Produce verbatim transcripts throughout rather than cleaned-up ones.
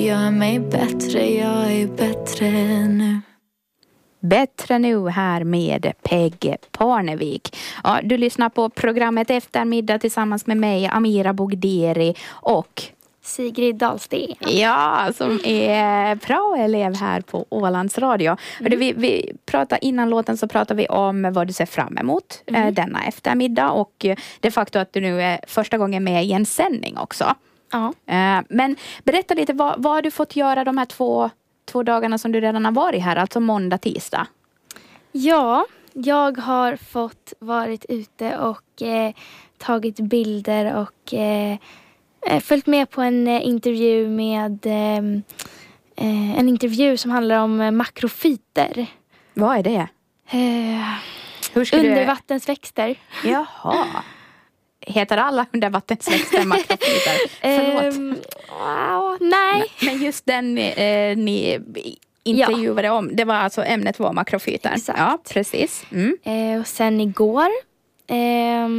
gör mig bättre, jag är bättre nu. Bättre nu här med Peg Parnevik. Ja, du lyssnar på programmet Eftermiddag tillsammans med mig, Amira Bogderi och Sigrid Dahlsten. Ja, som är praoelev här på Ålands Radio. Mm. Vi, vi pratar, innan låten så pratar vi om vad du ser fram emot mm. eh, denna eftermiddag. Och det faktum att du nu är första gången med i en sändning också. Ja. Eh, men berätta lite, vad, vad har du fått göra de här två, två dagarna som du redan har varit här? Alltså måndag, tisdag. Ja, jag har fått varit ute och eh, tagit bilder och... Eh, följt med på en eh, intervju med eh, en intervju som handlar om eh, makrofyter. Vad är det? Eh, Hur ska undervattensväxter. Du... Jaha. Heter alla undervattensväxter makrofyter? Förlåt. Um, wow, nej. Men just den eh, ni intervjuade ja. om, det var alltså ämnet var makrofyter. Exakt. Ja, precis. Mm. Eh, och sen igår... Eh,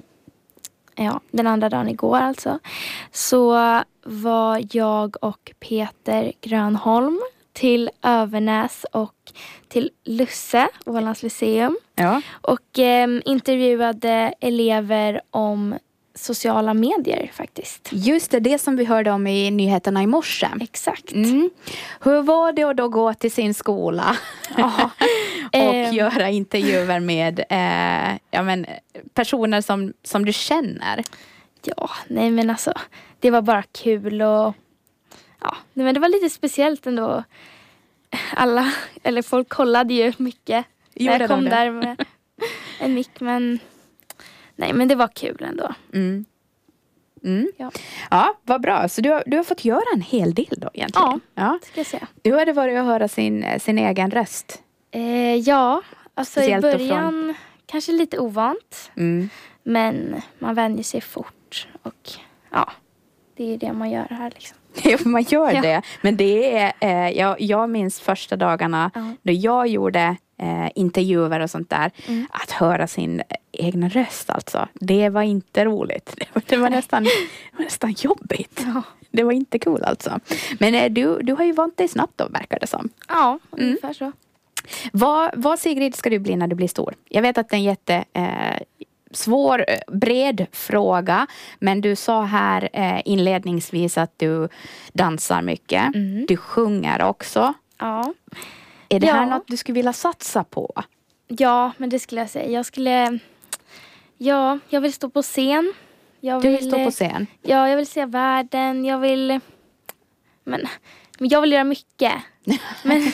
Ja, den andra dagen igår alltså. Så var jag och Peter Grönholm till Övernäs och till Lusse, Ålands Lyceum. Ja. Och eh, intervjuade elever om sociala medier faktiskt. Just det, det som vi hörde om i nyheterna i morse. Exakt. Mm. Hur var det att då gå till sin skola och eh, göra intervjuer med eh, ja, men, personer som, som du känner? Ja, nej men alltså, det var bara kul och ja, nej, men det var lite speciellt ändå. Alla, eller folk kollade ju mycket när jag kom där med en mick, men nej men det var kul ändå. Mm. Mm. Ja. Ja, vad bra. Så du har, du har fått göra en hel del då egentligen. Ja, ja. Ska jag säga. Hur har det varit att höra sin, sin egen röst? Eh, ja, alltså Speciellt i början kanske lite ovant. Mm. Men man vänjer sig fort och ja, det är det man gör här liksom. Ja, man gör ja. det. Men det är, eh, jag, jag minns första dagarna ja. då jag gjorde eh, intervjuer och sånt där. Mm. Att höra sin egna röst alltså. Det var inte roligt. Det var, det var, nästan, det var nästan jobbigt. Ja. Det var inte cool alltså. Men eh, du, du har ju vant dig snabbt då, verkar det som. Ja, ungefär mm. så. Vad, vad Sigrid ska du bli när du blir stor? Jag vet att det är en jätte... Eh, svår, bred fråga. Men du sa här eh, inledningsvis att du dansar mycket. Mm. Du sjunger också. Ja. Är det ja. här något du skulle vilja satsa på? Ja, men det skulle jag säga. Jag skulle... Ja, jag vill stå på scen. Jag du vill, vill stå på scen? Ja, jag vill se världen. Jag vill... Men, men jag vill göra mycket. Men...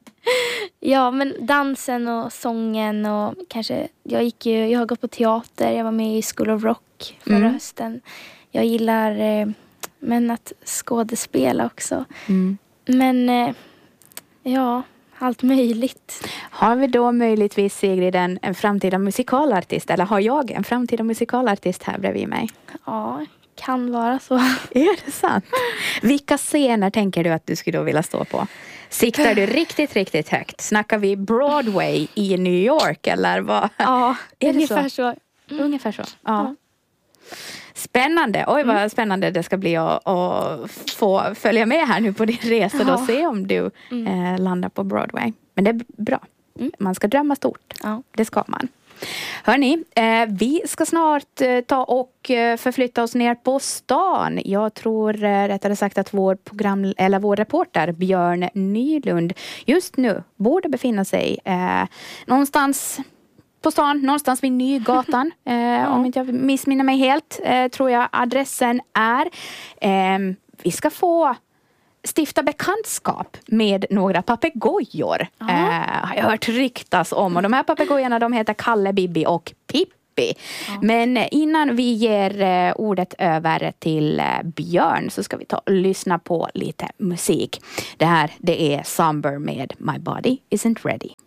Ja, men dansen och sången och kanske, jag gick ju, jag har gått på teater, jag var med i School of Rock förra mm. hösten. Jag gillar eh, men att skådespela också. Mm. Men eh, ja, allt möjligt. Har vi då möjligtvis, Sigrid, en, en framtida musikalartist? Eller har jag en framtida musikalartist här bredvid mig? Ja, kan vara så. Är det sant? Vilka scener tänker du att du skulle då vilja stå på? Siktar du riktigt, riktigt högt? Snackar vi Broadway i New York eller vad? Ja, är ungefär det så. så? Mm. Ungefär så, ja. ja. Spännande. Oj, vad mm. spännande det ska bli att, att få följa med här nu på din resa ja. och se om du mm. eh, landar på Broadway. Men det är bra. Mm. Man ska drömma stort. Ja. Det ska man. Hörrni, eh, vi ska snart eh, ta och eh, förflytta oss ner på stan. Jag tror eh, rättare sagt att vår program eller vår reporter Björn Nylund just nu borde befinna sig eh, någonstans på stan, någonstans vid Nygatan. Eh, ja. Om inte jag missminner mig helt, eh, tror jag adressen är. Eh, vi ska få stifta bekantskap med några papegojor. Eh, har jag hört ryktas om. Och de här papegojorna, de heter Kalle, Bibi och Pippi. Ja. Men innan vi ger eh, ordet över till eh, Björn så ska vi ta och lyssna på lite musik. Det här, det är Somber med My Body Isn't Ready.